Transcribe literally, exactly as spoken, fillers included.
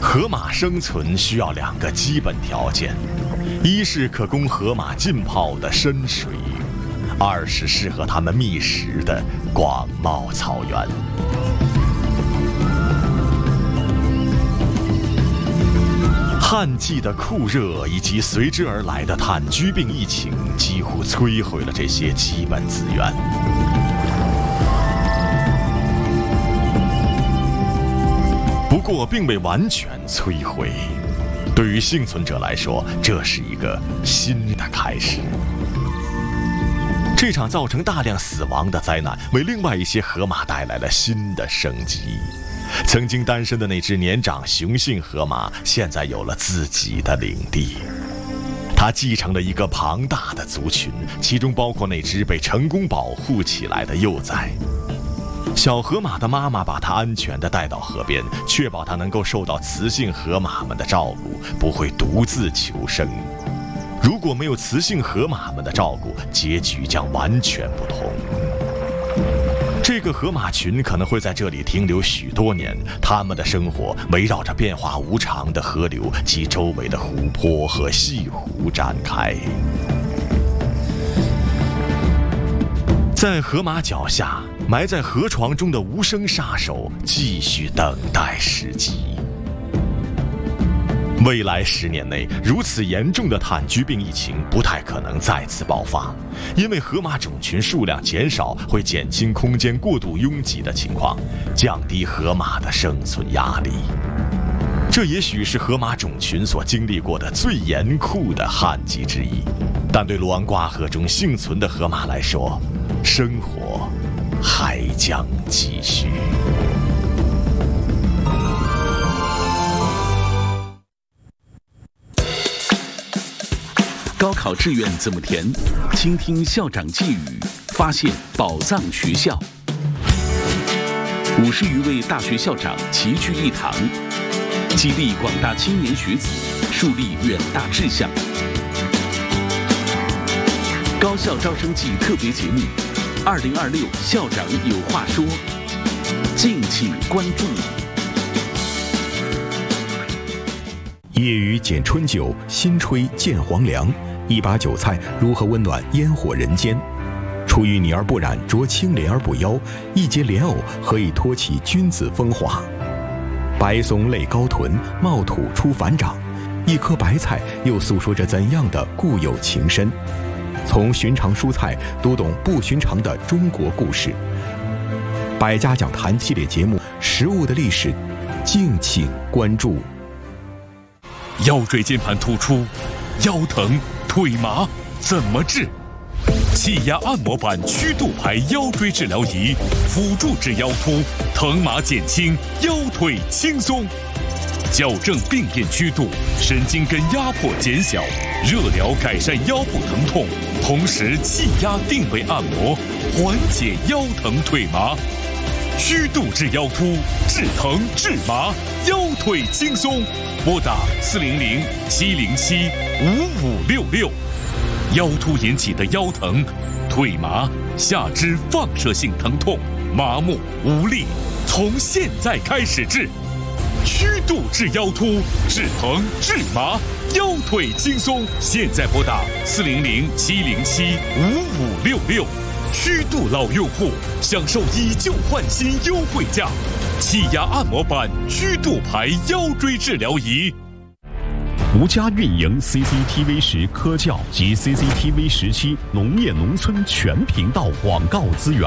河马生存需要两个基本条件，一是可供河马浸泡的深水，二是适合它们觅食的广袤草原。旱季的酷热以及随之而来的炭疽病疫情，几乎摧毁了这些基本资源。不过，并未完全摧毁。对于幸存者来说，这是一个新的开始。这场造成大量死亡的灾难，为另外一些河马带来了新的生机。曾经单身的那只年长雄性河马，现在有了自己的领地。它继承了一个庞大的族群，其中包括那只被成功保护起来的幼崽。小河马的妈妈把它安全地带到河边，确保它能够受到雌性河马们的照顾，不会独自求生。如果没有雌性河马们的照顾，结局将完全不同。这个河马群可能会在这里停留许多年，它们的生活围绕着变化无常的河流及周围的湖泊和西湖展开。在河马脚下，埋在河床中的无声杀手继续等待时机。未来十年内，如此严重的炭疽病疫情不太可能再次爆发，因为河马种群数量减少会减轻空间过度拥挤的情况，降低河马的生存压力。这也许是河马种群所经历过的最严酷的旱季之一，但对卢昂瓜河中幸存的河马来说，生活还将继续。 高考志愿怎么填？倾听校长寄语，发现宝藏学校。五十余位大学校长齐聚一堂，激励广大青年学子树立远大志向。高校招生季特别节目，二零二六校长有话说，敬请关注。 夜雨剪春酒，新炊见黄粱。一把韭菜如何温暖烟火人间？出淤泥而不染，濯清涟而不妖。一节莲藕何以托起君子风华？白松类高臀，茂土出繁长。一颗白菜又诉说着怎样的固有情深？从寻常蔬菜读懂不寻常的中国故事。百家讲坛系列节目《食物的历史》，敬请关注。 腰椎间盘突出、腰疼、腿麻怎么治？气压按摩板曲度牌腰椎治疗仪，辅助治腰突，疼麻减轻，腰腿轻松。矫正病变曲度，神经根压迫减小，热疗改善腰部疼痛，同时气压定位按摩，缓解腰疼腿麻。曲度治腰突，治疼治麻，腰腿轻松。拨打四零零七零七五五六六。腰突引起的腰疼、腿麻、下肢放射性疼痛、麻木无力，从现在开始治。曲度治腰突，治疼治麻，腰腿轻松。现在拨打四零零七零七五五六六。曲度老用户享受以旧换新优惠价，气压按摩板曲度牌腰椎治疗仪。 吴家运营 C C T V 十科教及 C C T V 十七农业农村全频道广告资源。